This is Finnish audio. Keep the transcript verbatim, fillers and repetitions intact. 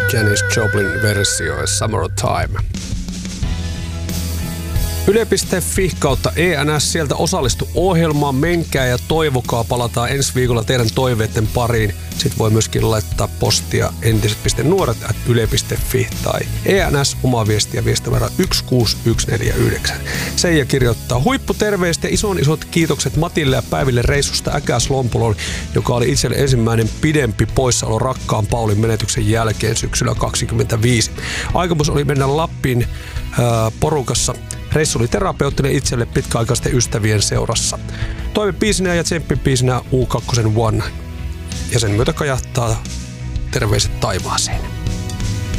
Janis Joplin versio Summertime. Yle piste fi kautta E N S, sieltä osallistu ohjelmaan, menkää ja toivokaa, palataan ensi viikolla teidän toiveiden pariin. Sitten voi myöskin laittaa postia entiset piste nuoret ät yle piste fi tai E N S oma viestiä viestinumero yksi kuusi yksi neljä yhdeksän. Seija kirjoittaa huipputerveistä ja ison isot kiitokset Matille ja Päiville reissusta Äkäslompoloon, joka oli itselle ensimmäinen pidempi poissaolo rakkaan Paulin menetyksen jälkeen syksyllä kaksikymmentäviisi. Aikomus oli mennä Lappiin ää, porukassa. Reissu oli terapeuttinen itselle pitkäaikaisten ystävien seurassa. Toivebiisinä ja tsemppibiisinä U kaksi One. Ja sen myötä kajahtaa terveiset taivaaseen.